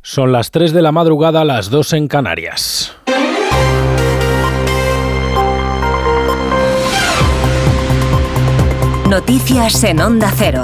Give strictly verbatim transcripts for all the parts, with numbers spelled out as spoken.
Son las tres de la madrugada, las dos en Canarias. Noticias en Onda Cero.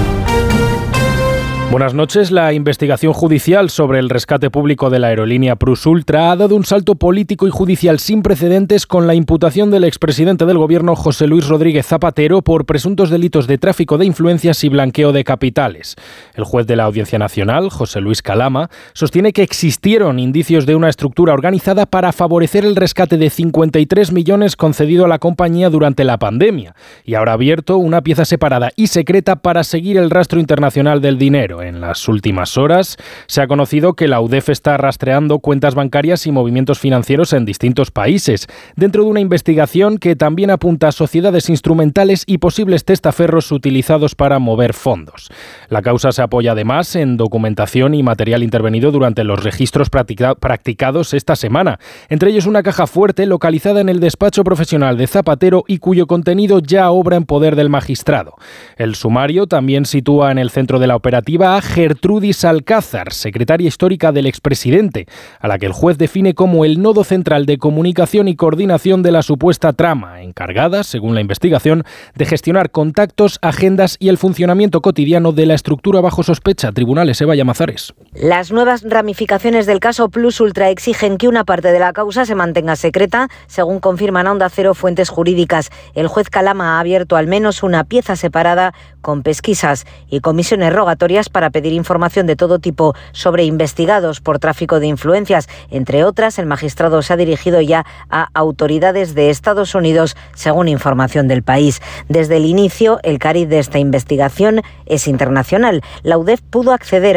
Buenas noches. La investigación judicial sobre el rescate público de la aerolínea Plus Ultra ha dado un salto político y judicial sin precedentes con la imputación del expresidente del Gobierno, José Luis Rodríguez Zapatero, por presuntos delitos de tráfico de influencias y blanqueo de capitales. El juez de la Audiencia Nacional, José Luis Calama, sostiene que existieron indicios de una estructura organizada para favorecer el rescate de cincuenta y tres millones concedido a la compañía durante la pandemia y ahora ha abierto una pieza separada y secreta para seguir el rastro internacional del dinero. En las últimas horas se ha conocido que la U D E F está rastreando cuentas bancarias y movimientos financieros en distintos países, dentro de una investigación que también apunta a sociedades instrumentales y posibles testaferros utilizados para mover fondos. La causa se apoya además en documentación y material intervenido durante los registros practica- practicados esta semana, entre ellos una caja fuerte localizada en el despacho profesional de Zapatero y cuyo contenido ya obra en poder del magistrado. El sumario también sitúa en el centro de la operativa a Gertrudis Alcázar, secretaria histórica del expresidente, a la que el juez define como el nodo central de comunicación y coordinación de la supuesta trama, encargada, según la investigación, de gestionar contactos, agendas y el funcionamiento cotidiano de la estructura bajo sospecha. Tribunales, Eva Llamazares. Las nuevas ramificaciones del caso Plus Ultra exigen que una parte de la causa se mantenga secreta, según confirman a Onda Cero fuentes jurídicas. El juez Calama ha abierto al menos una pieza separada con pesquisas y comisiones rogatorias para pedir información de todo tipo sobre investigados por tráfico de influencias. Entre otras, el magistrado se ha dirigido ya a autoridades de Estados Unidos, según información del País. Desde el inicio, el cariz de esta investigación es internacional. La U D E F pudo acceder